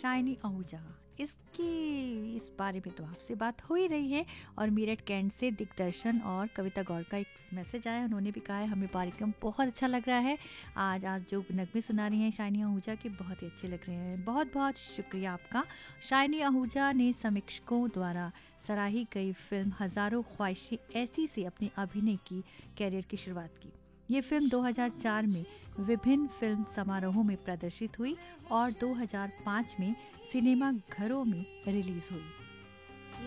Shiny Ahuja, इस बारे में तो आपसे बात हो ही रही है। और मेरठ कैंट से दिग्दर्शन और कविता गौर का एक मैसेज आया, उन्होंने भी कहा है हमें कार्यक्रम बहुत अच्छा लग रहा है। आज जो नगमे सुना रही हैं शाइनी आहूजा के, बहुत ही अच्छे लग रहे हैं। बहुत बहुत शुक्रिया आपका। शाइनी आहूजा ने समीक्षकों द्वारा सराही गई फिल्म हजारों ख्वाहिशें ऐसी से अपनी अभिनय की कैरियर की शुरुआत की। ये फिल्म 2004 में विभिन्न फिल्म समारोहों में प्रदर्शित हुई और 2005 में सिनेमा घरों में रिलीज हुई।